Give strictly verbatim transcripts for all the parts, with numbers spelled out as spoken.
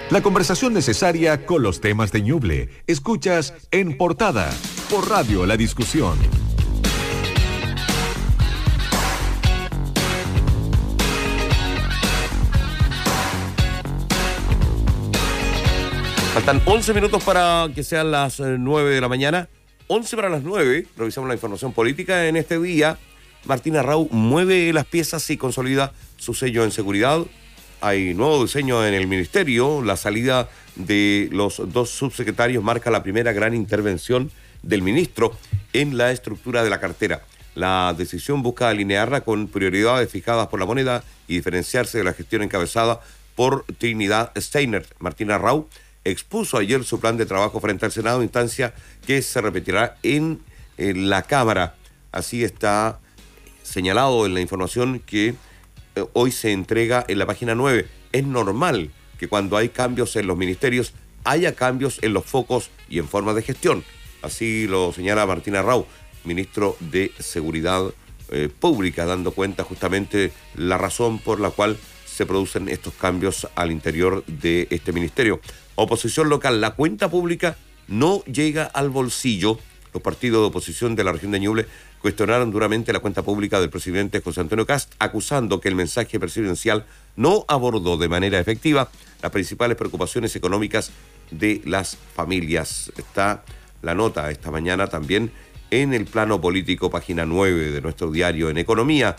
La conversación necesaria con los temas de Ñuble. Escuchas En Portada, por Radio La Discusión. Faltan once minutos para que sean las nueve de la mañana. once para las nueve. Revisamos la información política en este día. Martín Arrau mueve las piezas y consolida su sello en seguridad. Hay nuevo diseño en el ministerio. La salida de los dos subsecretarios marca la primera gran intervención del ministro en la estructura de la cartera. La decisión busca alinearla con prioridades fijadas por la moneda y diferenciarse de la gestión encabezada por Trinidad Steiner. Martín Arrau expuso ayer su plan de trabajo frente al Senado, instancia que se repetirá en, en la Cámara. Así está señalado en la información que eh, hoy se entrega en la página nueve. Es normal que cuando hay cambios en los ministerios haya cambios en los focos y en formas de gestión. Así lo señala Martín Arrau, ministro de Seguridad eh, Pública, dando cuenta justamente la razón por la cual se producen estos cambios al interior de este ministerio. Oposición local, la cuenta pública no llega al bolsillo. Los partidos de oposición de la región de Ñuble cuestionaron duramente la cuenta pública del presidente José Antonio Kast, acusando que el mensaje presidencial no abordó de manera efectiva las principales preocupaciones económicas de las familias. Está la nota esta mañana también en el plano político, página nueve de nuestro diario En Economía.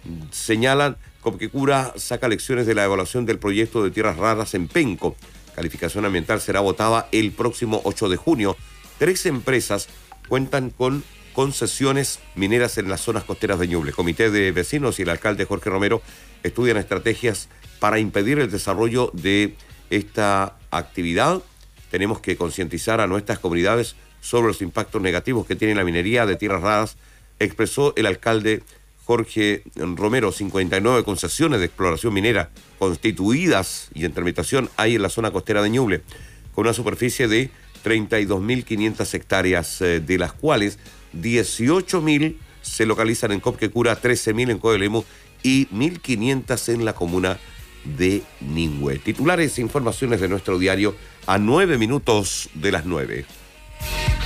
Señalan que Cura saca lecciones de la evaluación del proyecto de tierras raras en Penco. Calificación ambiental será votada el próximo ocho de junio. Tres empresas cuentan con concesiones mineras en las zonas costeras de Ñuble. Comité de vecinos y el alcalde Jorge Romero estudian estrategias para impedir el desarrollo de esta actividad. Tenemos que concientizar a nuestras comunidades sobre los impactos negativos que tiene la minería de tierras raras, expresó el alcalde Jorge Romero. cincuenta y nueve concesiones de exploración minera constituidas y en tramitación hay en la zona costera de Ñuble, con una superficie de treinta y dos mil quinientas hectáreas, eh, de las cuales dieciocho mil se localizan en Copquecura, trece mil en Coelemu y mil quinientas en la comuna de Ningüe. Titulares e informaciones de nuestro diario a nueve minutos de las nueve.